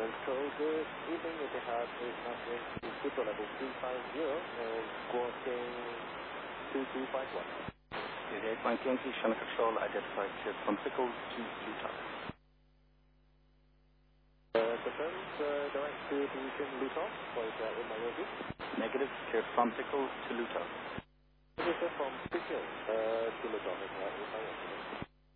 Control, good evening. Etihad is now going to Schiphol level 350 and squawking 2251. Etihad 1 Yankee, Channel Control, identified from Pickle to Luton. Confirms direct to position Luton, flight in Nairobi. Negative, cleared from Pickle to Luton. Position from Pickle to Luton, Etihad is Nairobi.